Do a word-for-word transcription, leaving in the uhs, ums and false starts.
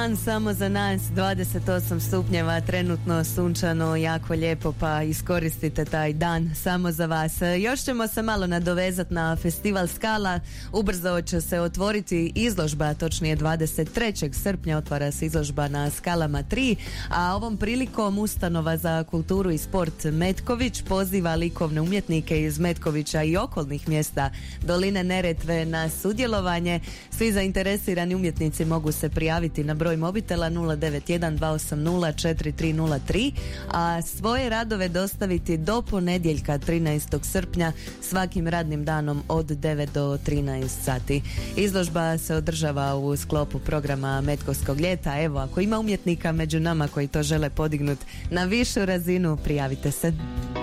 Dan samo za nas, dvadeset osam stupnjeva, trenutno sunčano, jako lijepo, pa iskoristite taj dan samo za vas. Još ćemo se malo nadovezati na festival Skala. Ubrzo će se otvoriti izložba, točnije dvadeset trećeg srpnja otvara se izložba na Skalama tri, a ovom prilikom Ustanova za kulturu i sport Metković poziva likovne umjetnike iz Metkovića i okolnih mjesta doline Neretve na sudjelovanje. Svi zainteresirani umjetnici mogu se prijaviti na broj mobitela nula devet jedan dva osam nula četiri tri nula tri, a svoje radove dostaviti do ponedjeljka trinaestog srpnja svakim radnim danom od devet do trinaest sati. Izložba se održava u sklopu programa Metkovskog ljeta. Evo, ako ima umjetnika među nama koji to žele podignuti na višu razinu, prijavite se.